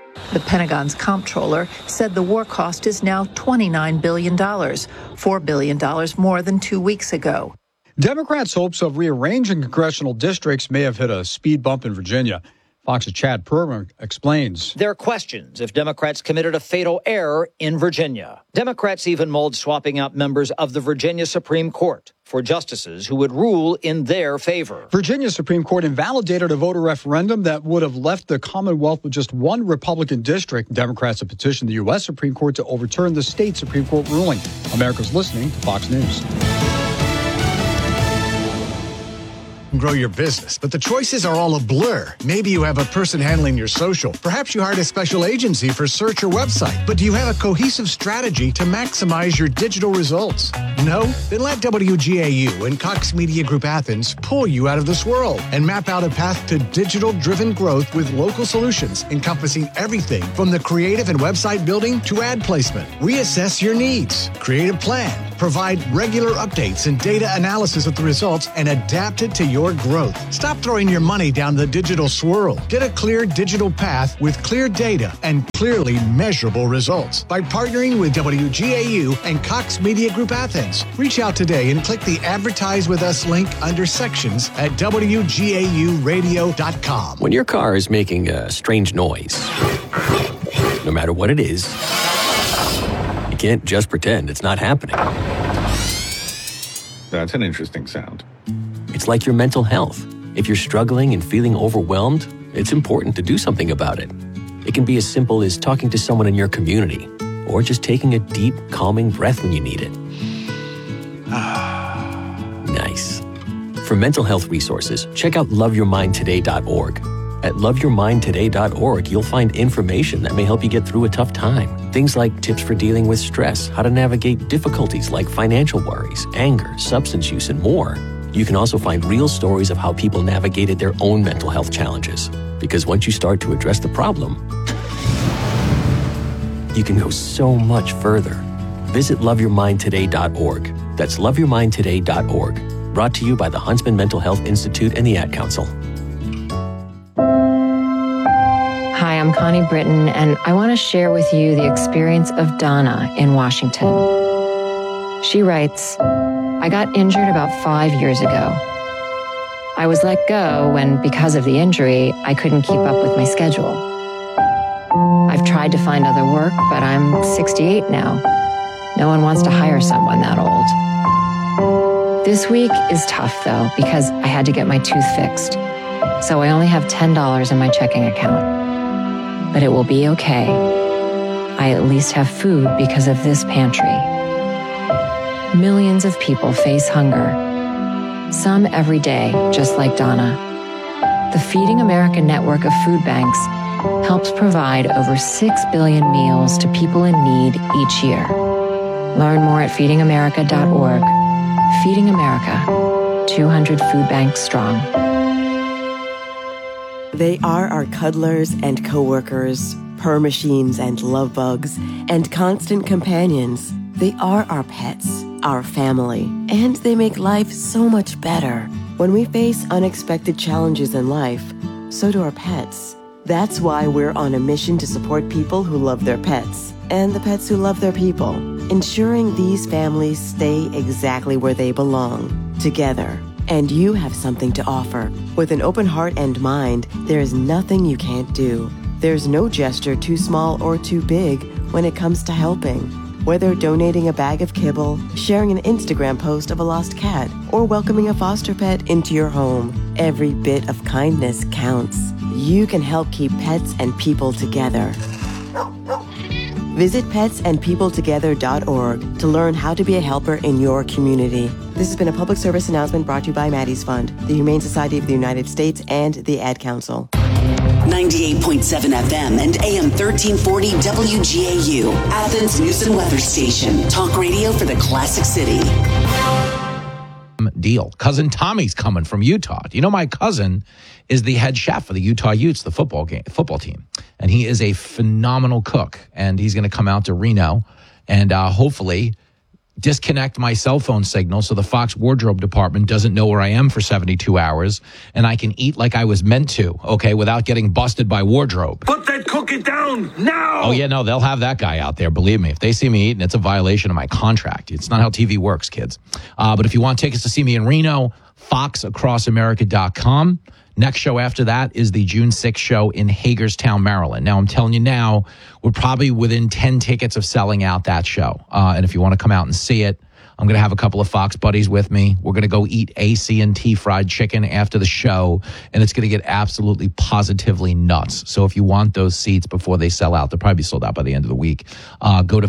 The Pentagon's comptroller said the war cost is now $29 billion, $4 billion more than 2 weeks ago. Democrats' hopes of rearranging congressional districts may have hit a speed bump in Virginia. Fox's Chad Perman explains. There are questions if Democrats committed a fatal error in Virginia. Democrats even mulled swapping out members of the Virginia Supreme Court for justices who would rule in their favor. Virginia Supreme Court invalidated a voter referendum that would have left the Commonwealth with just one Republican district. Democrats have petitioned the U.S. Supreme Court to overturn the state Supreme Court ruling. America's listening to Fox News. Grow your business, but the choices are all a blur. Maybe you have a person handling your social. Perhaps you hired a special agency for search or website. But do you have a cohesive strategy to maximize your digital results? No? Then let WGAU and Cox Media Group Athens pull you out of this swirl and map out a path to digital-driven growth with local solutions encompassing everything from the creative and website building to ad placement. Reassess your needs, create a plan, provide regular updates and data analysis of the results, and adapt it to your growth. Stop throwing your money down the digital swirl. Get a clear digital path with clear data and clearly measurable results by partnering with WGAU and Cox Media Group Athens. Reach out today and click the Advertise With Us link under sections at WGAUradio.com. When your car is making a strange noise, no matter what it is, you can't just pretend it's not happening. That's an interesting sound. It's like your mental health. If you're struggling and feeling overwhelmed, it's important to do something about it. It can be as simple as talking to someone in your community, or just taking a deep, calming breath when you need it. Nice. For mental health resources, check out loveyourmindtoday.org. At loveyourmindtoday.org, you'll find information that may help you get through a tough time. Things like tips for dealing with stress, how to navigate difficulties like financial worries, anger, substance use, and more. You can also find real stories of how people navigated their own mental health challenges. Because once you start to address the problem, you can go so much further. Visit loveyourmindtoday.org. That's loveyourmindtoday.org. Brought to you by the Huntsman Mental Health Institute and the Ad Council. Hi, I'm Connie Britton, and I want to share with you the experience of Donna in Washington. She writes, I got injured about 5 years ago. I was let go when, because of the injury, I couldn't keep up with my schedule. I've tried to find other work, but I'm 68 now. No one wants to hire someone that old. This week is tough, though, because I had to get my tooth fixed. So I only have $10 in my checking account. But it will be okay. I at least have food because of this pantry. Millions of people face hunger. Some every day, just like Donna. The Feeding America network of food banks helps provide over 6 billion meals to people in need each year. Learn more at feedingamerica.org. Feeding America, 200 food banks strong. They are our cuddlers and coworkers, purr machines and love bugs, and constant companions. They are our pets, our family, and they make life so much better. When we face unexpected challenges in life, so do our pets. That's why we're on a mission to support people who love their pets and the pets who love their people, ensuring these families stay exactly where they belong, together. And you have something to offer. With an open heart and mind, there is nothing you can't do. There's no gesture too small or too big when it comes to helping. Whether donating a bag of kibble, sharing an Instagram post of a lost cat, or welcoming a foster pet into your home, every bit of kindness counts. You can help keep pets and people together. Visit petsandpeopletogether.org to learn how to be a helper in your community. This has been a public service announcement brought to you by Maddie's Fund, the Humane Society of the United States, and the Ad Council. 98.7 FM and AM 1340 WGAU, Athens News and Weather Station. Talk radio for the Classic City. Deal. Cousin Tommy's coming from Utah. You know, my cousin is the head chef of the Utah Utes, the football team. And he is a phenomenal cook. And he's going to come out to Reno and hopefully disconnect my cell phone signal so the Fox wardrobe department doesn't know where I am for 72 hours and I can eat like I was meant to, okay, without getting busted by wardrobe. Put that cookie choke it down now. Oh, yeah, no, they'll have that guy out there. Believe me, if they see me eating, it's a violation of my contract. It's not how TV works, kids. But if you want tickets to see me in Reno, foxacrossamerica.com. Next show after that is the June 6th show in Hagerstown, Maryland. Now, I'm telling you now, we're probably within 10 tickets of selling out that show. And if you want to come out and see it, I'm going to have a couple of Fox buddies with me. We're going to go eat AC&T fried chicken after the show, and it's going to get absolutely positively nuts. So if you want those seats before they sell out, they'll probably be sold out by the end of the week. Go to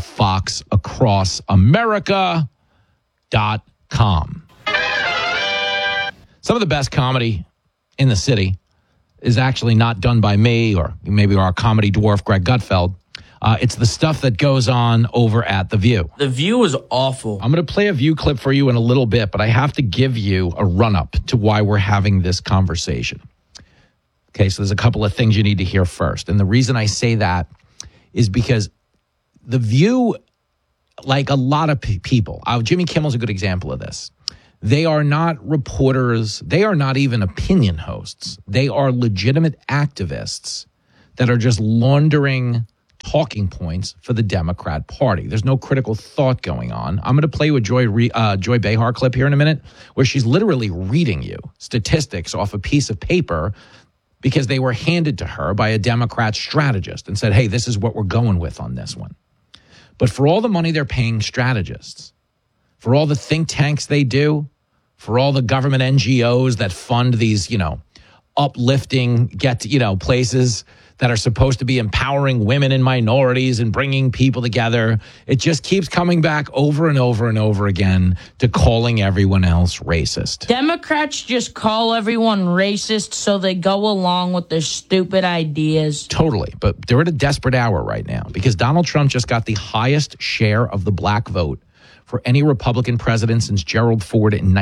foxacrossamerica.com. Some of the best comedy in the city is actually not done by me or maybe our comedy dwarf, Greg Gutfeld. It's the stuff that goes on over at The View. The View is awful. I'm going to play a View clip for you in a little bit, but I have to give you a run-up to why we're having this conversation. Okay, so there's a couple of things you need to hear first. And the reason I say that is because The View, like a lot of people, Jimmy Kimmel's a good example of this. They are not reporters. They are not even opinion hosts. They are legitimate activists that are just laundering talking points for the Democrat Party. There's no critical thought going on. I'm going to play with Joy Behar clip here in a minute where she's literally reading you statistics off a piece of paper because they were handed to her by a Democrat strategist and said, hey, this is what we're going with on this one. But for all the money they're paying strategists, for all the think tanks they do, for all the government NGOs that fund these, uplifting places that are supposed to be empowering women and minorities and bringing people together, it just keeps coming back over and over and over again to calling everyone else racist. Democrats just call everyone racist so they go along with their stupid ideas. Totally, but they're at a desperate hour right now because Donald Trump just got the highest share of the black vote for any Republican president since Gerald Ford in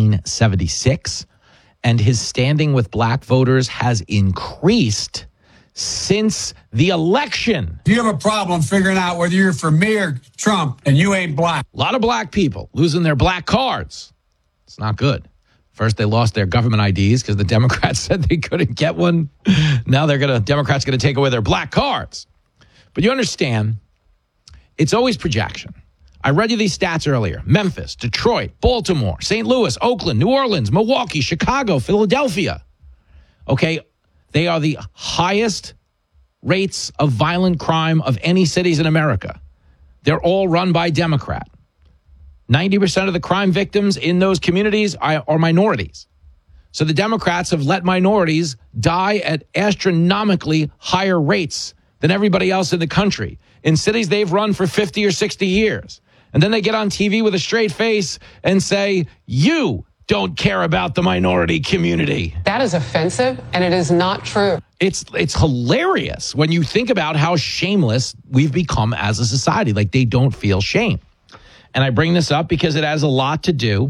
1976. And his standing with black voters has increased since the election. You have a problem figuring out whether you're for me or Trump and you ain't black. A lot of black people losing their black cards. It's not good. First, they lost their government IDs because the Democrats said they couldn't get one. Now Democrats going to take away their black cards. But you understand, it's always projection. I read you these stats earlier. Memphis, Detroit, Baltimore, St. Louis, Oakland, New Orleans, Milwaukee, Chicago, Philadelphia. Okay, they are the highest rates of violent crime of any cities in America. They're all run by Democrat. 90% of the crime victims in those communities are minorities. So the Democrats have let minorities die at astronomically higher rates than everybody else in the country in cities they've run for 50 or 60 years. And then they get on TV with a straight face and say, you don't care about the minority community. That is offensive, and it is not true. It's hilarious when you think about how shameless we've become as a society. Like, they don't feel shame. And I bring this up because it has a lot to do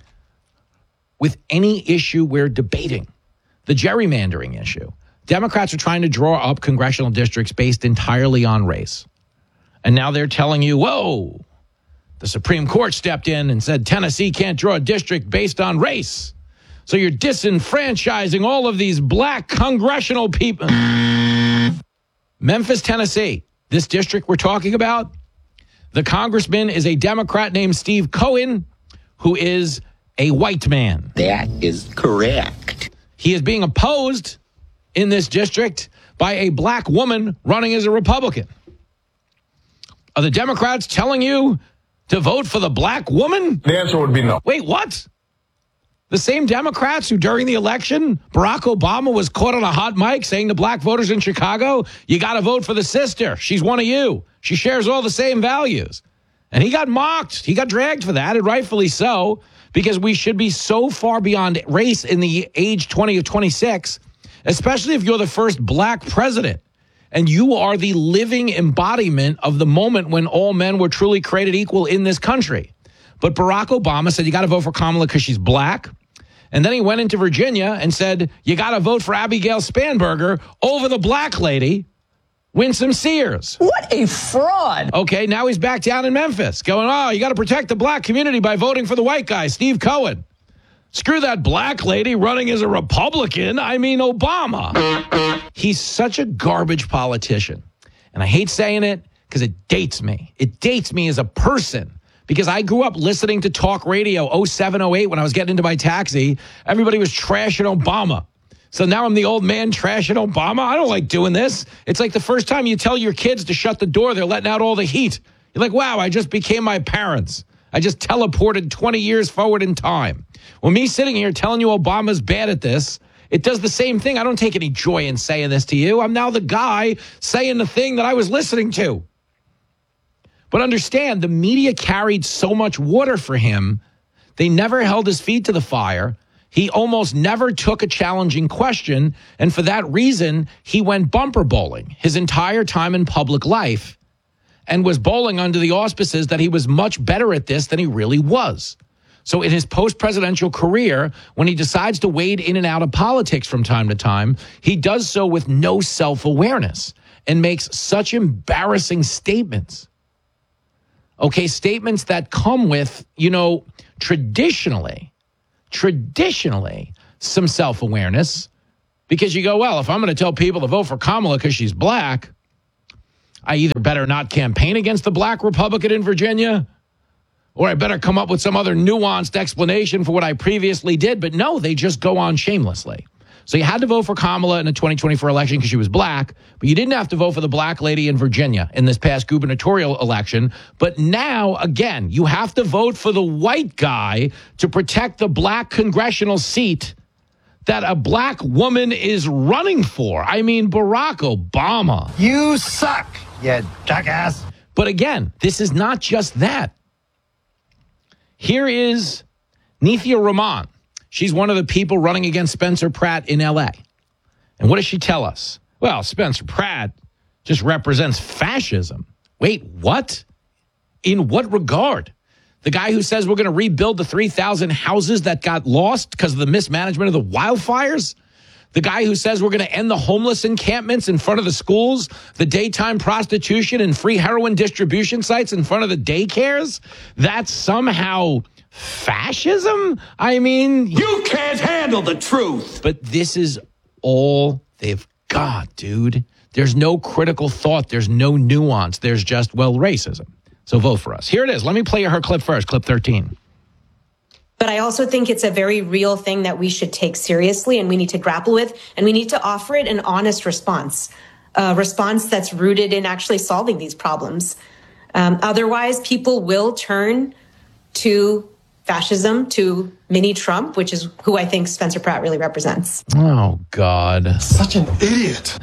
with any issue we're debating. The gerrymandering issue. Democrats are trying to draw up congressional districts based entirely on race. And now they're telling you, whoa, the Supreme Court stepped in and said Tennessee can't draw a district based on race. So you're disenfranchising all of these black congressional people. Memphis, Tennessee, this district we're talking about, the congressman is a Democrat named Steve Cohen, who is a white man. That is correct. He is being opposed in this district by a black woman running as a Republican. Are the Democrats telling you to vote for the black woman? The answer would be no. Wait, what? The same Democrats who during the election, Barack Obama was caught on a hot mic saying to black voters in Chicago, you got to vote for the sister. She's one of you. She shares all the same values. And he got mocked. He got dragged for that, and rightfully so, because we should be so far beyond race in the age 20 of 26, especially if you're the first black president. And you are the living embodiment of the moment when all men were truly created equal in this country. But Barack Obama said, you got to vote for Kamala because she's black. And then he went into Virginia and said, you got to vote for Abigail Spanberger over the black lady, Winsome Sears. What a fraud. Okay, now he's back down in Memphis going, oh, you got to protect the black community by voting for the white guy, Steve Cohen. Screw that black lady running as a Republican. I mean, Obama. He's such a garbage politician. And I hate saying it because it dates me. It dates me as a person because I grew up listening to talk radio 07, 08 when I was getting into my taxi. Everybody was trashing Obama. So now I'm the old man trashing Obama. I don't like doing this. It's like the first time you tell your kids to shut the door, they're letting out all the heat. You're like, wow, I just became my parents. I just teleported 20 years forward in time. Well, me sitting here telling you Obama's bad at this, it does the same thing. I don't take any joy in saying this to you. I'm now the guy saying the thing that I was listening to. But understand, the media carried so much water for him. They never held his feet to the fire. He almost never took a challenging question. And for that reason, he went bumper bowling his entire time in public life and was bowling under the auspices that he was much better at this than he really was. So in his post-presidential career, when he decides to wade in and out of politics from time to time, he does so with no self-awareness and makes such embarrassing statements. Okay, statements that come with, traditionally, some self-awareness. Because you go, well, if I'm going to tell people to vote for Kamala because she's black, I either better not campaign against the black Republican in Virginia, or I better come up with some other nuanced explanation for what I previously did. But no, they just go on shamelessly. So you had to vote for Kamala in the 2024 election because she was black, but you didn't have to vote for the black lady in Virginia in this past gubernatorial election. But now, again, you have to vote for the white guy to protect the black congressional seat that a black woman is running for. I mean, Barack Obama. You suck, you jackass. But again, this is not just that. Here is Nithya Raman. She's one of the people running against Spencer Pratt in L.A. And what does she tell us? Well, Spencer Pratt just represents fascism. Wait, what? In what regard? The guy who says we're going to rebuild the 3,000 houses that got lost because of the mismanagement of the wildfires? The guy who says we're going to end the homeless encampments in front of the schools, the daytime prostitution and free heroin distribution sites in front of the daycares? That's somehow fascism? I mean, you can't handle the truth. But this is all they've got, dude. There's no critical thought. There's no nuance. There's just, racism. So vote for us. Here it is. Let me play you her clip first, clip 13. But I also think it's a very real thing that we should take seriously and we need to grapple with, and we need to offer it an honest response, a response that's rooted in actually solving these problems. Otherwise, people will turn to fascism, to mini Trump, which is who I think Spencer Pratt really represents. Oh, God. Such an idiot.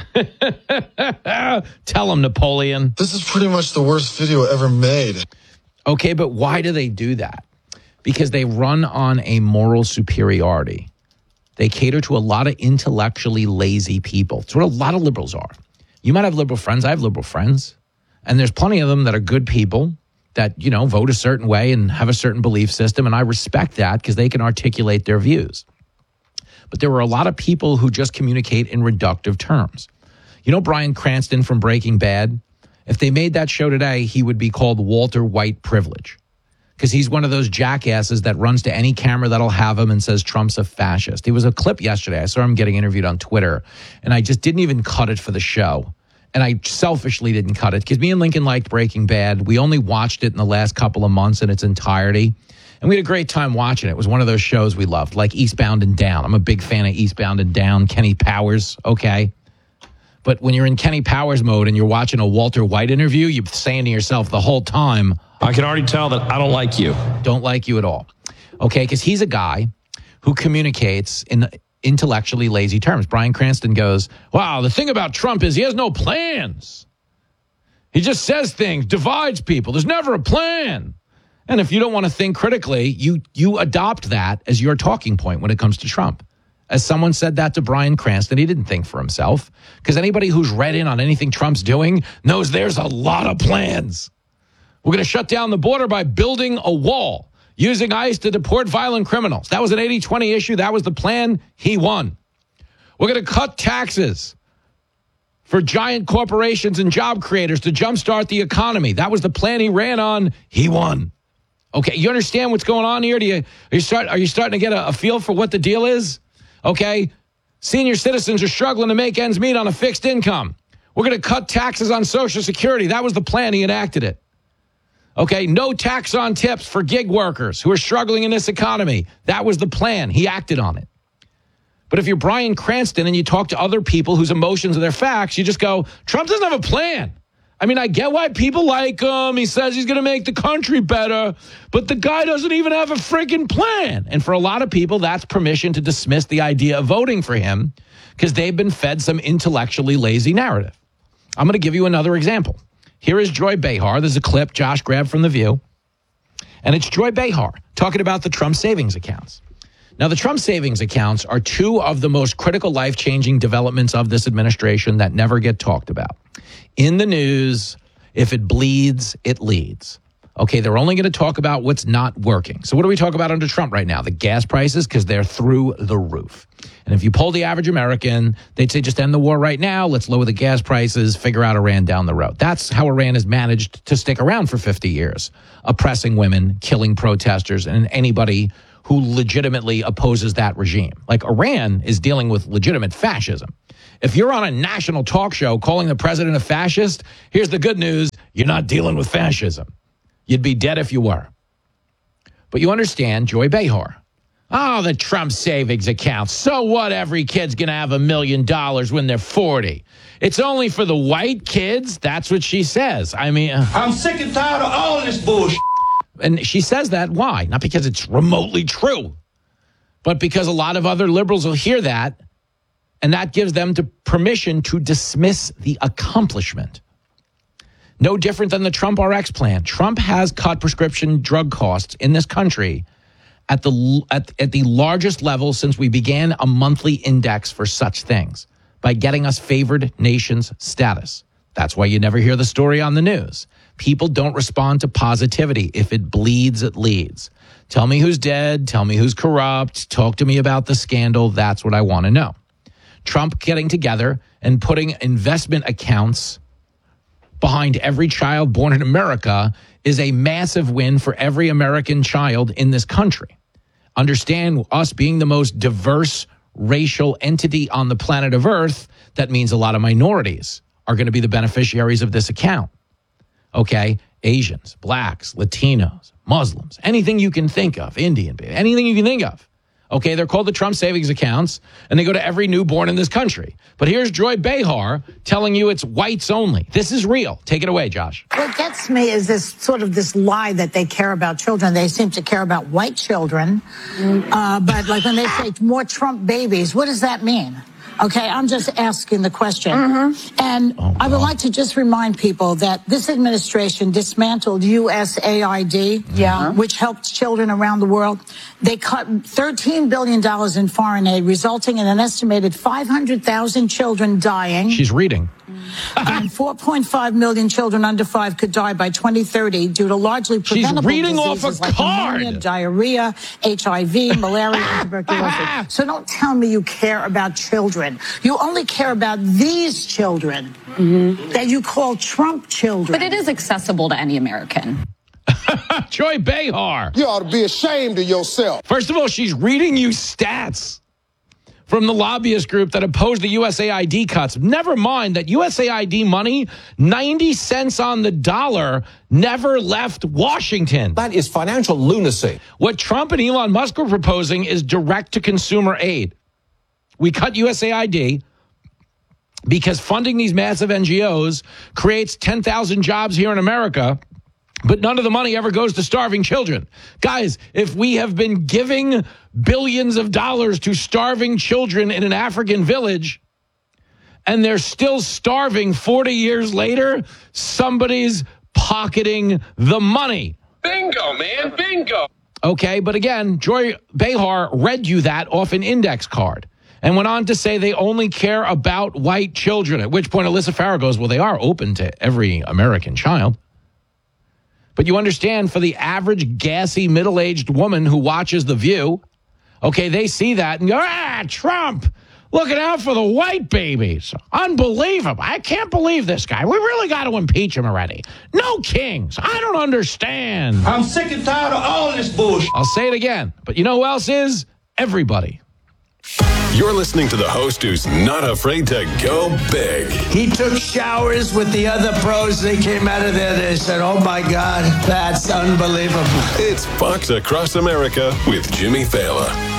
Tell him, Napoleon. This is pretty much the worst video ever made. Okay, but why do they do that? Because they run on a moral superiority. They cater to a lot of intellectually lazy people. It's what a lot of liberals are. You might have liberal friends. I have liberal friends. And there's plenty of them that are good people that, vote a certain way and have a certain belief system. And I respect that because they can articulate their views. But there were a lot of people who just communicate in reductive terms. Bryan Cranston from Breaking Bad? If they made that show today, he would be called Walter White Privilege. Because he's one of those jackasses that runs to any camera that'll have him and says Trump's a fascist. There was a clip yesterday. I saw him getting interviewed on Twitter, and I just didn't even cut it for the show. And I selfishly didn't cut it because me and Lincoln liked Breaking Bad. We only watched it in the last couple of months in its entirety. And we had a great time watching it. It was one of those shows we loved, like Eastbound and Down. I'm a big fan of Eastbound and Down. Kenny Powers, okay. But when you're in Kenny Powers mode and you're watching a Walter White interview, you're saying to yourself the whole time, I can already tell that I don't like you. Don't like you at all. Okay, because he's a guy who communicates in intellectually lazy terms. Bryan Cranston goes, wow, the thing about Trump is he has no plans. He just says things, divides people. There's never a plan. And if you don't want to think critically, you adopt that as your talking point when it comes to Trump. As someone said that to Bryan Cranston, he didn't think for himself. Because anybody who's read in on anything Trump's doing knows there's a lot of plans. We're going to shut down the border by building a wall, using ICE to deport violent criminals. That was an 80-20 issue. That was the plan. He won. We're going to cut taxes for giant corporations and job creators to jumpstart the economy. That was the plan he ran on. He won. Okay, you understand what's going on here? Are you starting to get a feel for what the deal is? Okay, Senior citizens are struggling to make ends meet on a fixed income. We're going to cut taxes on Social Security. That was the plan. He enacted it. Okay, no tax on tips for gig workers who are struggling in this economy. That was the plan. He acted on it. But if you're Bryan Cranston and you talk to other people whose emotions are their facts, you just go, Trump doesn't have a plan. I mean, I get why people like him. He says he's going to make the country better, but the guy doesn't even have a freaking plan. And for a lot of people, that's permission to dismiss the idea of voting for him because they've been fed some intellectually lazy narrative. I'm going to give you another example. Here is Joy Behar. There's a clip Josh grabbed from The View. And it's Joy Behar talking about the Trump savings accounts. Now, the Trump savings accounts are two of the most critical life-changing developments of this administration that never get talked about. In the news, if it bleeds, it leads. Okay, they're only going to talk about what's not working. So what do we talk about under Trump right now? The gas prices, because they're through the roof. And if you poll the average American, they'd say just end the war right now. Let's lower the gas prices, figure out Iran down the road. That's how Iran has managed to stick around for 50 years, oppressing women, killing protesters, and anybody who legitimately opposes that regime. Like Iran is dealing with legitimate fascism. If you're on a national talk show calling the president a fascist, here's the good news. You're not dealing with fascism. You'd be dead if you were. But you understand Joy Behar. Oh, the Trump savings account. So what? Every kid's going to have $1 million when they're 40. It's only for the white kids. That's what she says. I mean, I'm sick and tired of all this bullshit. And she says that. Why? Not because it's remotely true, but because a lot of other liberals will hear that, and that gives them the permission to dismiss the accomplishment. No different than the Trump RX plan. Trump has cut prescription drug costs in this country at the largest level since we began a monthly index for such things by getting us favored nations status. That's why you never hear the story on the news. People don't respond to positivity. If it bleeds, it leads. Tell me who's dead. Tell me who's corrupt. Talk to me about the scandal. That's what I want to know. Trump getting together and putting investment accounts behind every child born in America is a massive win for every American child in this country. Understand, us being the most diverse racial entity on the planet of Earth, that means a lot of minorities are going to be the beneficiaries of this account. Okay? Asians, blacks, Latinos, Muslims, anything you can think of, Indian, anything you can think of. Okay, they're called the Trump savings accounts, and they go to every newborn in this country. But here's Joy Behar telling you it's whites only. This is real. Take it away, Josh. What gets me is this lie that they care about children. They seem to care about white children. But like when they say more Trump babies, what does that mean? Okay, I'm just asking the question. And I would like to just remind people that this administration dismantled USAID, which helped children around the world. They cut $13 billion in foreign aid, resulting in an estimated 500,000 children dying. She's reading. And 4.5 million children under 5 could die by 2030 due to largely preventable diseases like pneumonia, diarrhea, HIV, malaria, and tuberculosis. So don't tell me you care about children. You only care about these children that you call Trump children. But it is accessible to any American. Joy Behar. You ought to be ashamed of yourself. First of all, she's reading you stats from the lobbyist group that opposed the USAID cuts. Never mind that USAID money, 90 cents on the dollar, never left Washington. That is financial lunacy. What Trump and Elon Musk were proposing is direct-to-consumer aid. We cut USAID because funding these massive NGOs creates 10,000 jobs here in America, but none of the money ever goes to starving children. Guys, if we have been giving billions of dollars to starving children in an African village and they're still starving 40 years later, somebody's pocketing the money. Bingo, man, bingo. Okay, but again, Joy Behar read you that off an index card and went on to say they only care about white children, at which point Alyssa Farah goes, well, they are open to every American child. But you understand, for the average gassy middle-aged woman who watches The View, okay, they see that and go, Trump, looking out for the white babies. Unbelievable. I can't believe this guy. We really got to impeach him already. No kings. I don't understand. I'm sick and tired of all this bullshit. I'll say it again. But you know who else is? Everybody. You're listening to the host who's not afraid to go big. He took showers with the other pros. They came out of there. They said, oh, my God, that's unbelievable. It's Fox Across America with Jimmy Fallon.